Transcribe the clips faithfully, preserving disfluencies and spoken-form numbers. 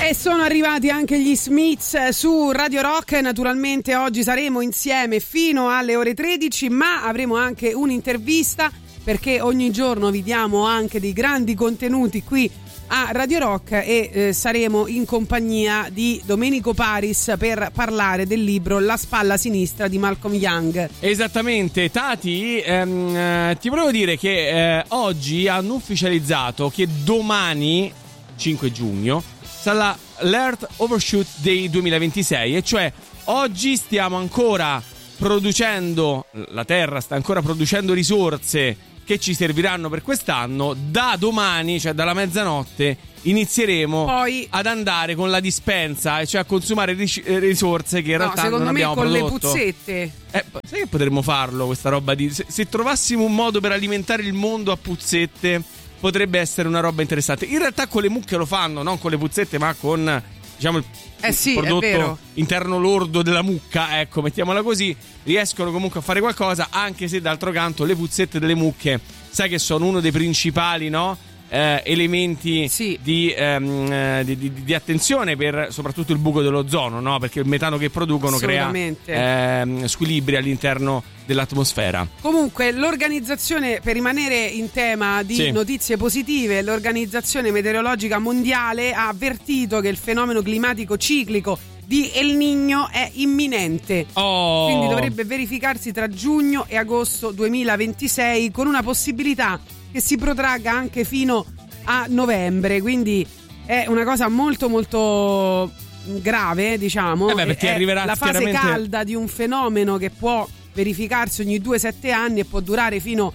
E sono arrivati anche gli Smiths su Radio Rock. Naturalmente oggi saremo insieme fino alle ore tredici, ma avremo anche un'intervista, perché ogni giorno vi diamo anche dei grandi contenuti qui a Radio Rock e eh, saremo in compagnia di Domenico Paris per parlare del libro La spalla sinistra di Malcolm Young. Esattamente. Tati, ehm, eh, ti volevo dire che eh, oggi hanno ufficializzato che domani, cinque giugno, sarà l'Earth Overshoot Day duemilaventisei, e cioè oggi stiamo ancora producendo, la Terra sta ancora producendo risorse che ci serviranno per quest'anno. Da domani, cioè dalla mezzanotte, inizieremo Poi, ad andare con la dispensa, cioè a consumare ris- risorse che in no, realtà non abbiamo prodotto. Secondo me prodotto. con le puzzette. Eh, sai che potremmo farlo questa roba di... Se, se trovassimo un modo per alimentare il mondo a puzzette, potrebbe essere una roba interessante. In realtà con le mucche lo fanno, non con le puzzette, ma con, diciamo, il eh sì, prodotto interno lordo della mucca, ecco, mettiamola così. Riescono comunque a fare qualcosa, anche se d'altro canto le puzzette delle mucche, sai che sono uno dei principali, no? Eh, elementi sì. di, ehm, eh, di, di, di attenzione per soprattutto il buco dell'ozono, no? Perché il metano che producono crea ehm, squilibri all'interno dell'atmosfera. Comunque l'organizzazione, per rimanere in tema di sì. notizie positive, l'Organizzazione Meteorologica Mondiale ha avvertito che il fenomeno climatico ciclico di El Niño è imminente, oh. quindi dovrebbe verificarsi tra giugno e agosto duemilaventisei, con una possibilità che si protragga anche fino a novembre. Quindi è una cosa molto molto grave, diciamo. Eh beh, perché è arriverà la fase chiaramente... calda di un fenomeno che può verificarsi ogni due sette anni e può durare fino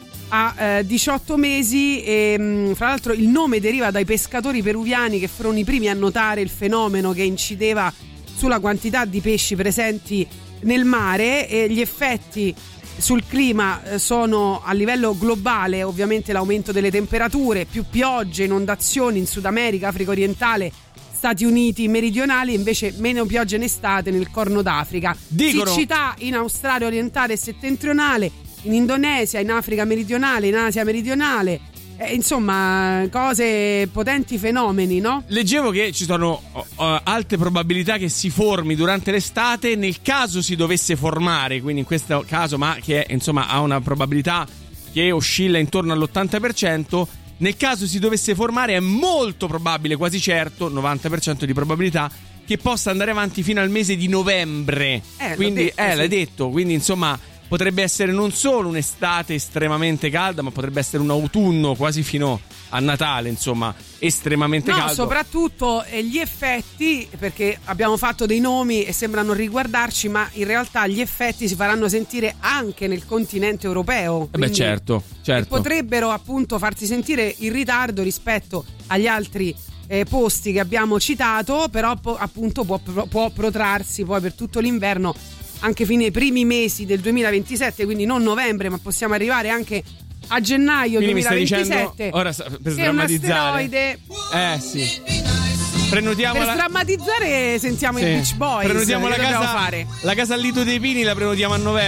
a eh, diciotto mesi. E mh, fra l'altro il nome deriva dai pescatori peruviani, che furono i primi a notare il fenomeno che incideva sulla quantità di pesci presenti nel mare. E gli effetti sul clima sono a livello globale ovviamente l'aumento delle temperature, più piogge, inondazioni in Sud America, Africa orientale, Stati Uniti meridionali, invece meno piogge in estate nel Corno d'Africa. Dicono... siccità in Australia orientale e settentrionale, in Indonesia, in Africa meridionale, in Asia meridionale. Eh, insomma, cose, potenti fenomeni, no? Leggevo che ci sono uh, alte probabilità che si formi durante l'estate. Nel caso si dovesse formare, quindi in questo caso, ma che insomma ha una probabilità che oscilla intorno all'ottanta per cento, nel caso si dovesse formare è molto probabile, quasi certo, novanta per cento di probabilità, che possa andare avanti fino al mese di novembre. Eh, quindi, detto, eh, sì. l'hai detto, quindi insomma... potrebbe essere non solo un'estate estremamente calda, ma potrebbe essere un autunno quasi fino a Natale, insomma, estremamente no, caldo. No, soprattutto eh, gli effetti, perché abbiamo fatto dei nomi e sembrano riguardarci, ma in realtà gli effetti si faranno sentire anche nel continente europeo. Eh beh, certo, certo. Potrebbero appunto farsi sentire in ritardo rispetto agli altri eh, posti che abbiamo citato, però po- appunto può, può protrarsi poi per tutto l'inverno, anche fino ai primi mesi del duemilaventisette, quindi non novembre, ma possiamo arrivare anche a gennaio quindi duemilaventisette. Mi stai dicendo, ora per che è un sdrammatizzare, asteroide. Eh sì. Prenotiamo per la... sdrammatizzare sentiamo sì. i Beach Boys. Prenotiamo la casa, fare? la casa al Lido dei Pini, la prenotiamo a novembre.